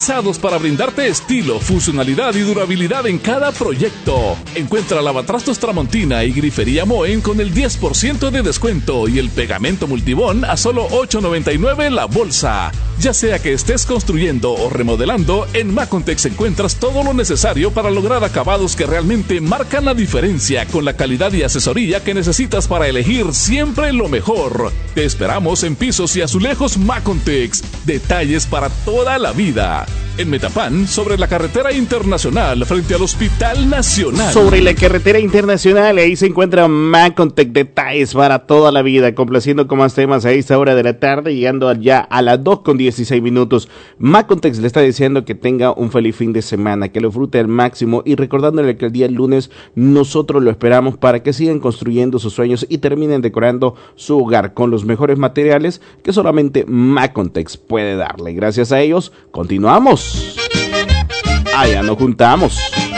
especializados para brindarte estilo, funcionalidad y durabilidad en cada proyecto. Encuentra Lavatrastos Tramontina y Grifería Moen con el 10% de descuento y el pegamento Multibón a solo $8.99 la bolsa. Ya sea que estés construyendo o remodelando, en Macontex encuentras todo lo necesario para lograr acabados que realmente marcan la diferencia con la calidad y asesoría que necesitas para elegir siempre lo mejor. Te esperamos en pisos y azulejos Macontex. Detalles para toda la vida. En Metapán, sobre la carretera internacional, frente al Hospital Nacional. Sobre la carretera internacional, ahí se encuentra Macontex, detalles para toda la vida, complaciendo con más temas a esta hora de la tarde, llegando ya a las 2:16. Macontex le está diciendo que tenga un feliz fin de semana, que lo disfrute al máximo y recordándole que el día lunes nosotros lo esperamos para que sigan construyendo sus sueños y terminen decorando su hogar con los mejores materiales que solamente Macontex puede darle. Gracias a ellos, continuamos. Allá nos juntamos.